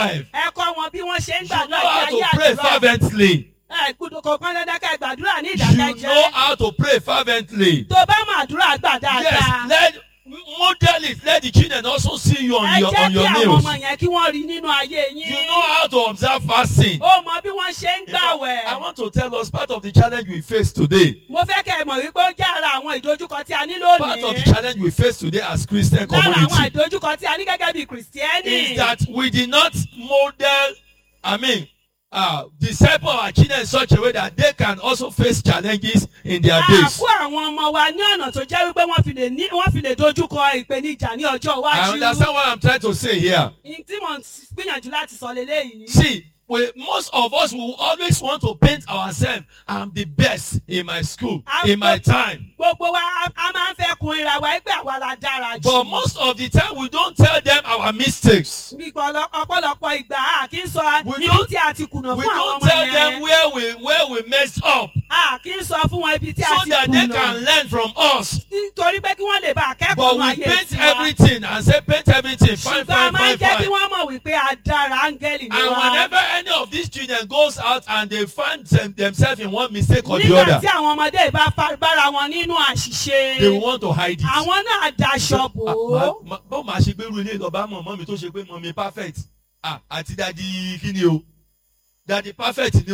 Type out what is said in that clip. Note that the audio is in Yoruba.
life. Ẹ kọ́ wọn bí wọ́n ṣe ń You know gbàdúrà how ní to ayé pray àdúrà. fervently. Kò pọn dandan ká gbàdúrà ní You ìdákẹ́jẹ́. know how to pray fervently. Tó bá mọ àdúrà gbà Yes, dáadáa. model it. Let the children also see you on Ẹ your jẹ́ kí àwọn nails. ọmọ yẹn kí wọ́n rí nínú ayé You yín. know how to observe fasting. Ó mọ bí wọ́n ṣe ń In fact, gbàwẹ̀. I want to tell us part of the challenge we face today. Mo fẹ́ kẹ́ ẹ mọ̀ wípé ó jẹ́ ara àwọn ìdojúkọ tí a ní Part of the lónìí. challenge we face today as Christian Lára àwọn community ìdojúkọ tí a ní gẹ́gẹ́ bí Kìrìsìtẹ́nì. is that we did not model, disciple our children in such a way that they can also face challenges in their A days. kó àwọn ọmọ wa ní ọ̀nà tó jẹ́ wípé wọ́n fi lè dojúkọ ìpèníjà ní ọjọ́ I iwájú. understand what I'm trying to say here. Ní tí mo gbìyànjú láti sọ leléyìí. See, most of us will always want to paint ourselves. I'm the best in my school, in my time. Gbogbo wa a máa ń fẹ́ kun ira wa ẹgbẹ́ àwa la dára jù. But most of the time, we don't tell them our mistakes. Ọ̀pọ̀lọpọ̀ ìgbà a kì í sọ We ibi don't- tí a ti kùnà We fún àwọn don't ọmọ tell them yẹn. where we messed up A kì í sọ fún wọn ibi tí a so ti that they kùnà. can learn from us. Nítorí pé kí wọ́n lè bá But akẹ́kọ̀ọ́ we ayé paint tiwa. everything and say paint everything fine, Ṣùgbọ́n a fine, máa fine, ń jẹ́ kí fine. wọ́n mọ̀ wípé a dára áńgẹ́lì ni And wá. whenever any of these children goes out and they find themselves in one mistake or the Nígbà other, tí àwọn ọmọdé bá bára wọn nínú àṣìṣe, they want to hide it. àwọn náà daṣọ bò ó. Bó máa ṣe gbérú ilé ìlọ́ba mọ̀ mi tó ṣe pé mọ̀ mi perfect. Àti dadi kí ni o? Dadi perfect ni